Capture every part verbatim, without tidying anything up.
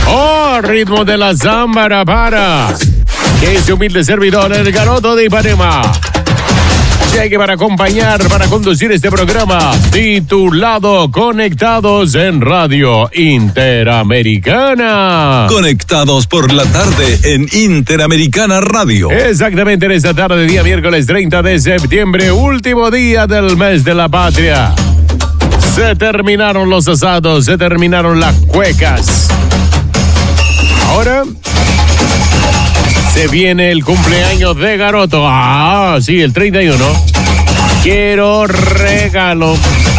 Oh, ritmo de la zambara para. Que es humilde servidor, el Garoto de Ipanema. Llegue para acompañar, para conducir este programa titulado Conectados en Radio Interamericana. Conectados por la tarde en Interamericana Radio. Exactamente en esta tarde, día miércoles treinta de septiembre, último día del mes de la patria. Se terminaron los asados, se terminaron las cuecas. Ahora se viene el cumpleaños de Garoto. Ah, sí, el treinta y uno. Quiero regalo.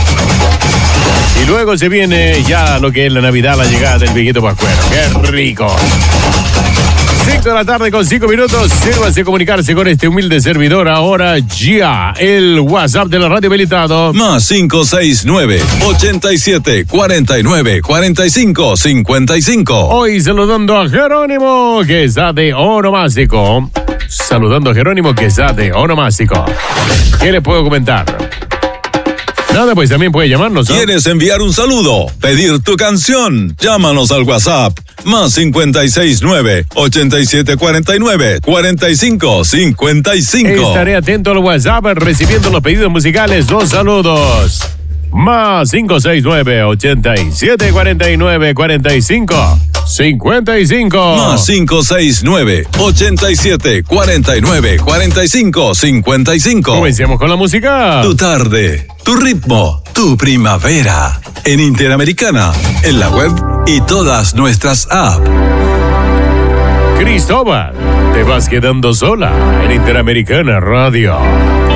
Y luego se viene ya lo que es la Navidad, la llegada del viejito Pascuero. ¡Qué rico! cinco de la tarde con cinco minutos. Sírvase comunicarse con este humilde servidor. Ahora ya el WhatsApp de la radio habilitado. Más cinco seis nueve, ochenta y siete, cuarenta y nueve, cuarenta y cinco, cincuenta y cinco. Hoy saludando a Jerónimo, que está de onomástico. Saludando a Jerónimo, que está de onomástico. ¿Qué le puedo comentar? Nada, pues también puede llamarnos, ¿no? ¿Quieres enviar un saludo? ¿Pedir tu canción? Llámanos al WhatsApp. Más cincuenta y seis nueve, ochenta y siete, cuarenta y nueve, cuarenta y cinco, cincuenta y cinco. Estaré atento al WhatsApp recibiendo los pedidos musicales. Los saludos. Más cinco seis nueve, ochenta y siete, cuarenta y nueve, cuarenta y cinco, cincuenta y cinco. Más cinco seis nueve, ochenta y siete, cuarenta y nueve, cuarenta y cinco, cincuenta y cinco. Comencemos con la música. Tu tarde, tu ritmo, tu primavera. En Interamericana, en la web y todas nuestras apps. Cristóbal, te vas quedando sola en Interamericana Radio.